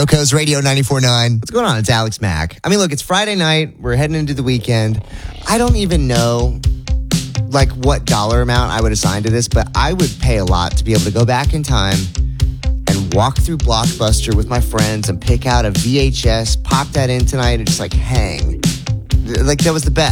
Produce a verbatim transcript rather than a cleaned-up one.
JoCo's Radio ninety-four point nine. What's going on? It's Alex Mack. I mean, look, it's Friday night. We're heading into the weekend. I don't even know, like, what dollar amount I would assign to this, but I would pay a lot to be able to go back in time and walk through Blockbuster with my friends and pick out a V H S, pop that in tonight, and just, like, hang. Like, that was the best.